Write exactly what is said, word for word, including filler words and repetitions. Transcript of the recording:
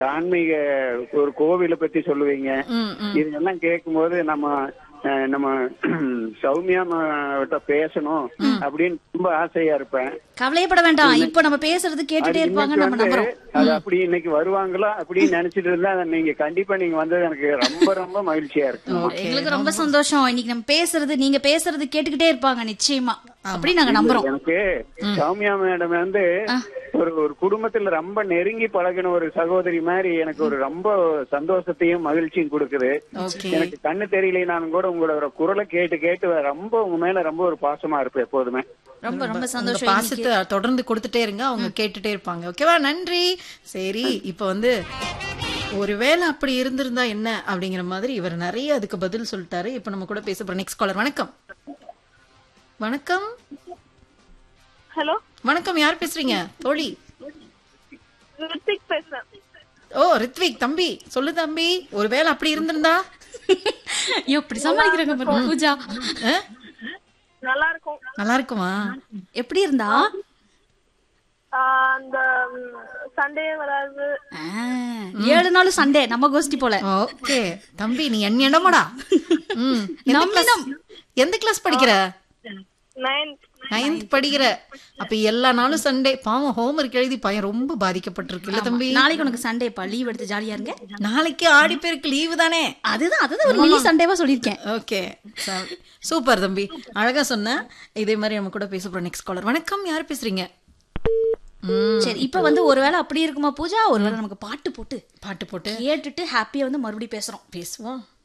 ஆன்மீக ஒரு கோவிலை பத்தி சொல்லுவீங்க. ம், ம். இதெல்லாம் கேட்கும்போது நம்ம அஹ், நம்ம சௌமியா கிட்ட பேசணும் அப்படின்னு ரொம்ப ஆசையா இருப்பேன். கவலையப்பட வேண்டாம். இப்ப நம்ம பேசுறது அது கேட்டுட்டே இருப்பாங்க, இன்னைக்கு நம்ம வந்து நம்புறோம். அது அப்படி இன்னைக்கு வருவாங்களா அப்படின்னு நினைச்சிட்டு இருந்தா நீங்க கண்டிப்பா நீங்க வந்தது எனக்கு ரொம்ப ரொம்ப மகிழ்ச்சியா இருக்கு. எங்களுக்கு ரொம்ப சந்தோஷம். இன்னைக்கு நம்ம பேசுறது, நீங்க பேசுறது கேட்டுக்கிட்டே இருப்பாங்க நிச்சயமா. அப்படி நாங்க நம்புறோம். எனக்கு சௌமியா மேடம் வந்து ஒரு ஒரு குடும்பத்துல ரொம்ப நெருங்கி பழகின ஒரு சகோதரி மாதிரி எனக்கு ஒரு ரொம்ப சந்தோஷத்தையும் மகிழ்ச்சியும் கொடுக்குது. ஓகே. எனக்கு கண்ணு தெரியலைனாலும் கூட உங்களோட குரலை கேட்டு கேட்டு ரொம்ப உங்க மேல ரொம்ப ஒரு பாசமா இருப்பேன் எப்போதுமே. ரொம்ப ரொம்ப உங்க சந்தோஷம். பாசத்தை தொடர்ந்து கொடுத்துட்டே இருங்க, அவங்க கேட்டுட்டே இருப்பாங்க. ஓகேவா? நன்றி. சரி, இப்ப வந்து ஒருவேளை அப்படி இருந்திருந்தா என்ன அப்படிங்கிற மாதிரி இவர் நிறைய அதுக்கு பதில் சொல்லிட்டாரு. இப்ப நம்ம கூட பேச போறோம். Next caller. வணக்கம். வணக்கம். ஹலோ, வணக்கம். யார் பேசுறீங்க தோழி? ரித்திக் பேசுறேன். ஓ, ரித்விக் தம்பி. சொல்லு தம்பி, ஒருவேளை அப்படி இருந்திருந்தா எப்படி சமாளிக்கிறாங்க பாருங்க பூஜா. ஆ? நல்லா இருக்கும். நல்லா இருக்குமா? எப்படி இருந்தா? ஆஹ் அந்த சண்டே வராது. ஆ, ஏழு நாளும் சண்டே நம்ம கோஷ்டி போல. ஓகே தம்பி, நீ என் இடமாடா. ம். எந்த class- எந்த கிளாஸ் படிக்கிற? நைன்த். நைன்த் படிக்கிற. அப்ப எல்லா நாளும் சண்டே. பாவம், ஹோம்ஒர்க் எழுதி பையன் ரொம்ப பாதிக்கப்பட்டிருக்கு இல்ல தம்பி? நாளைக்கு உனக்கு சண்டேப்பா, லீவ் எடுத்து ஜாலியா இருங்க. நாளைக்கு ஆடி பேருக்கு லீவு தானே? அதுதான் அதுதான் ஒரு மினி சண்டேவா சொல்லிருக்கேன். ஓகே, சூப்பர் தம்பி, அழகா சொன்ன. இதே மாதிரி நம்ம கூட பேச போறோம். Next caller. வணக்கம். யார் பேசுறீங்க? சரி, இப்ப வந்து ஒருவேளை அப்படி இருக்குமா பூஜா? ஒருவேளை நமக்கு பாட்டு போட்டு பாட்டு போட்டு கேட்டுட்டு ஹாப்பியா வந்து மறுபடியும் பேசுறோம். பேசுவோம்.